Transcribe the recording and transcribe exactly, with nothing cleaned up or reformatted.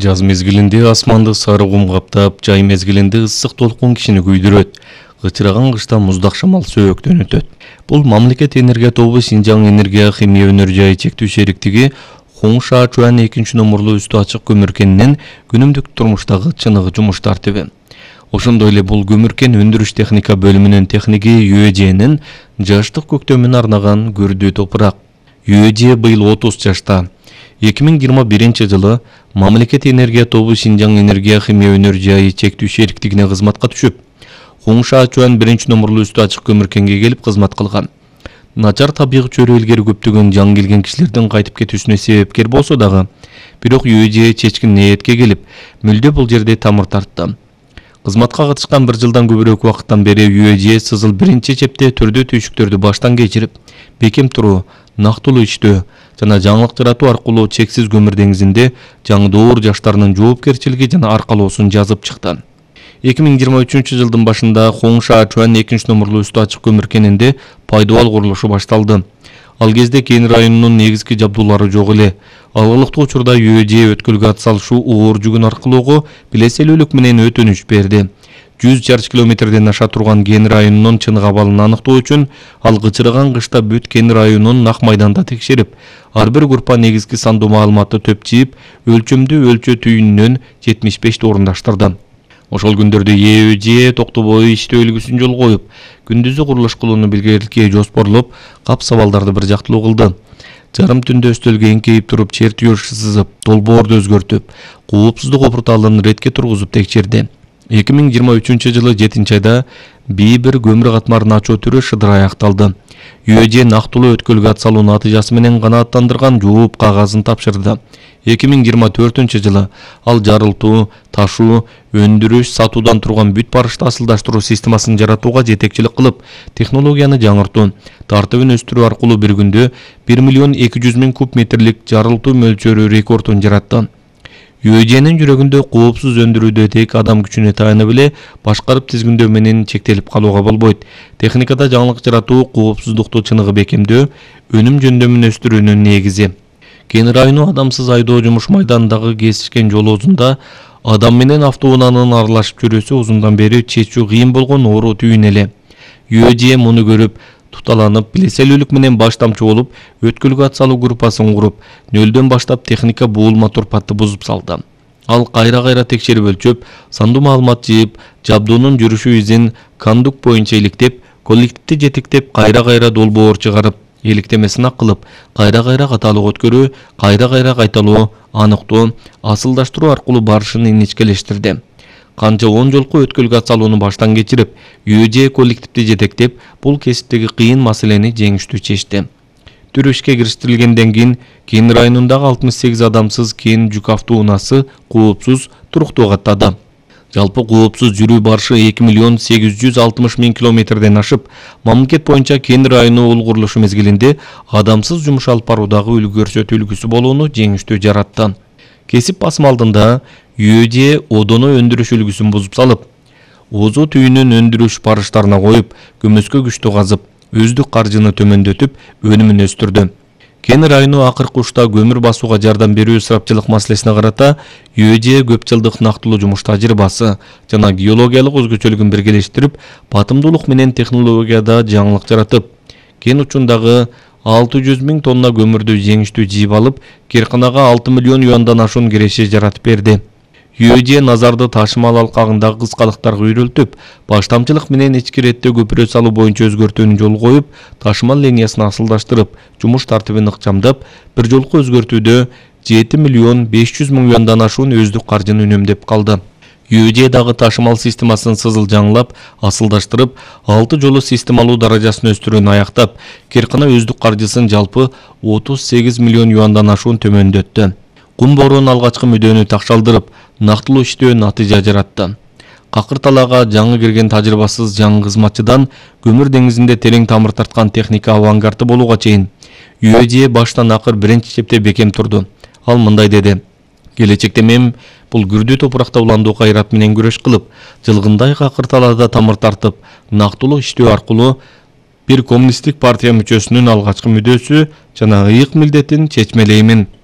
Жаз мезгилинде асманды сары кум каптап, жай мезгилинде ысык толкун кишини күйдүрөт. Кычыраган кышта муздак шамал сөөктөн өтөт. Бул мамлекет энергия тобу Синжаң энергия химия өнөр жайы чектүү шериктиги Хоңша Чуан экинчи номурлуу үстү ачык көмүркенинин күнүмдүк турмуштагы чыныгы жумуш тартиби. Ошондой эле бул көмүркен өндүрүш техника бөлүмүнүн техниги ЮЭЖнин жаштык көктөмүн арнаган көрдүү топурак. ЮЭЖ быйыл отуз жашта. эки миң жыйырма биринчи жылы мамлекет энергия тобу Синжаң энергия химия өнөр жайы чектүү шериктигине кызматка түшүп, Хоңша Чуан биринчи номурлуу үстү ачык көмүркенге келип кызмат кылган. Начар табигый чөйрө илгери көптөгөн жаңы келген кишилердин кайтып кетүүсүнө себепкер болсо дагы, бирок ЮЭЖ чечкин ниетке келип, мүлдө бул жерде тамыр тартты. Кызматка катышкан бир жылдан көбүрөөк убакыттан бери ЮЭЖ сызыл биринчи чепте түрдүү түйшүктөрдү баштан кечирип, бекем туруу, нактылуу иштөө жана жаңылык жаратуу аркылуу чексиз көмүр деңизинде жаңы доор жаштарынын жоопкерчилиги жана аркалоосун жазып чыкты. эки миң жыйырма үчүнчү жылдын башында Хоңша Чуан экинчи номурлуу үстү ачык көмүркенинде пайдубал курулушу башталды. Ал кезде Кен районунун негизги жабдуулары жок эле. Алгылыктуу учурда ЮЭЖ өткөлгө ат салышуу оор жүгүн аркылоого билеселүүлүк менен өтүнүч берди. жүз чарчы километрден аша турган Кен районунун чыныгы абалын аныктоо үчүн ал кычыраган кышта бүт Кен районун ак майданда текшерип, ар бир группа негизги сандуу маалыматты төпчийип, өлчөмдүү өлчө түйүнүнөн жетимиш бешти орундаштырды. Ошол күндөрдө ЮЭЖ токтобой иштөө үлгүсүн жол коюп, күндүзү курулуш кылууну билгеликке жоспорлоп, кап сабалдарды бир жактылуу кылды. Жарым түндө өстөлгө эңкейип туруп, чертөж сызып, долбоорду өзгөртүп, коопсуздук опурталын ретке тургузуп текшерди. эки миң жыйырма үчүнчү жылы жетинчи айда би бир көмүр катмарынын ачуу түрү шыдырай аякталды. ЮЭЖ нактылуу өткөлгө ат салуу натыйжасы менен канааттандырган жооп кагазын тапшырды. эки миң жыйырма төртүнчү жылы ал жарылтуу, ташуу, өндүрүш, сатуудан турган бүт барышты асылдаштыруу системасын жаратууга жетекчилик кылып, технологияны жаңыртуу, тартыбын өстүрүү аркылуу бир күндө бир миллион эки жүз миң куб метрлик жарылтуу мөлчөрү рекордун жаратты. ЮЭЖнин жүрөгүндө коопсуз өндүрүүдө тек адам күчүнө таянып эле башкарып тизгиндөө менен чектелип калууга болбойт. Техникада жаңылык жаратуу, коопсуздукту чыныгы бекемдөө, өнүм жөндөмүн өстүрүүнүн негизи. Кен району адамсыз айдоо жумуш майданындагы кесишкен жол озунда адам менен автоунаанын аралашып жүрүүсү узундан бери чечүү кыйын болгон оору түйүн эле. ЮЭЖ муну көрүп, туталанып, билеселүүлүк менен баш тамчы болуп, өткөлгө ат салуу группасын куруп, нөлдөн баштап техника буулма турпатты бузуп салды. Ал кайра-кайра текшерип өлчөп, сандуу маалымат жыйып, жабдуунун жүрүшү изин кондук боюнча иликтеп, коллективди жетектеп, кайра-кайра долбоор чыгарып, эликтеме сынак кылып, кайра-кайра каталык өткөрүү, кайра-кайра кайталоо, аныктоо, асылдаштыруу аркылуу барышын инечкелештирди. Канча он жолку өткөлгө ат салууну баштан кечирип, ЮЭЖ коллективди жетектеп, бул кесиптеги кыйын маселени жеңиштүү чечти. Түр ишке кириштирилгенден кийин Кен районундагы алтымыш сегиз адамсыз Кен жүк автоунаасы коопсуз туруктуу каттады. Жалпы коопсуз жүрүү барышы эки миллион сегиз жүз алтымыш миң километрден ашып, мамлекет боюнча Кен району ул курулушу мезгилинде адамсыз жумуш алып баруудагы үлгү көрсөтүүлгүсү болууну жеңиштүү жаратты. Кесип басым алдында ЮЭЖ одону өндүрүш үлгүсүн бузуп салып, озу түйүнүн өндүрүш барыштарына коюп, көмөскө күчтүү казып, өздүк каржыны төмөндөтүп, өнүмүн өстүрдү. Кен району акыркы учурда көмүр басууга жардам берүү ысырапчылык маселесине карата ЮЭЖ көп жылдык нактылуу жумуш тажрыйбасы жана геологиялык өзгөчөлүгүн биргелештирип, батымдуулук менен технологияда жаңылык жаратып, кен учундагы алты жүз миң тонна көмүрдү жеңиштүү жыйып алып, Керканага алты миллион юандан ашуун киреше жаратып берди. ЮЭЖ Назарды ташымал алкагындагы кыскалыктарга үйрөлтүп, баштамчылык менен ички иретте көпүрө салуу боюнча өзгөртүүнү жол коюп, ташымал линиясын асылдаштырып, жумуш тартибин ыкчамдап, бир жолку өзгөртүүдө жети миллион беш жүз миң юандан ашуун өздүк каржыны үнөмдөп калды. ЮЭЖ дагы ташымал системасын сызыл жаңылап, асылдаштырып, алты жолу системалуу даражасын өстүрүүнү аяктап, Керкана өздүк каржысын жалпы отуз сегиз миллион юандан ашуун төмөндөттү. Кум боорунун алгачкы мүдөнү такшалдырып, нактылуу иштөө натыйжа жаратты. Какыр талаага жаңы кирген тажрыйбасыз жаңы кызматчыдан көмүр деңизинде терең тамыр тарткан техника авангарты болууга чейин ЮЭЖ баштан акыр биринчи чепте бекем турду. Ал мындай деди: келечекте мен бул күрдүү топуракта уландуу кайрат менен күрөш кылып, жылгындай какыр талаада тамыр тартып, нактылуу иштөө аркылуу бир коммунисттик партия мүчөсүнүн алгачкы мүдөөсү жана ыйык милдетин чечмелеймин.